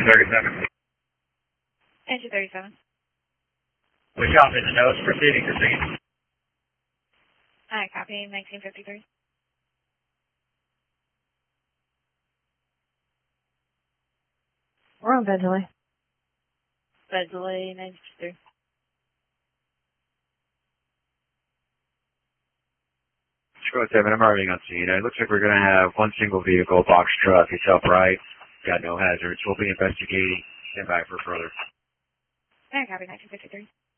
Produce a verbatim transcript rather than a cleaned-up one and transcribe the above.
thirty-seven. Engine thirty-seven. We copy the notes, proceeding to scene. I copy nineteen fifty-three. We're on bed delay. Bed delay nineteen fifty-three. Squad seven, I'm arriving on scene. It looks like we're going to have one single vehicle, box truck. It's upright. Got no hazards. We'll be investigating. Stand by for further. I copy nineteen fifty-three.